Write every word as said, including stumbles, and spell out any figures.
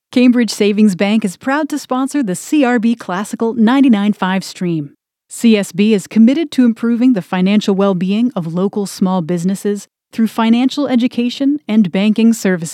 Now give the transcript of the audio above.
Cambridge Savings Bank is proud to sponsor the C R B Classical ninety-nine point five stream. C S B is committed to improving the financial well-being of local small businesses through financial education and banking services.